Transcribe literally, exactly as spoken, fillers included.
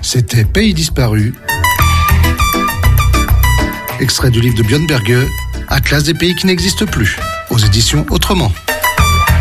C'était Pays disparu, extrait du livre de Björn Berge, Atlas des pays qui n'existent plus, aux éditions Autrement.